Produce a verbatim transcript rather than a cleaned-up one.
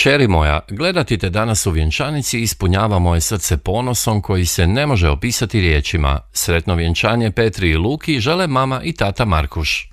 Kćeri moja, gledati te danas u vjenčanici ispunjava moje srce ponosom koji se ne može opisati riječima. Sretno vjenčanje Petri i Luki žele mama i tata Markuš.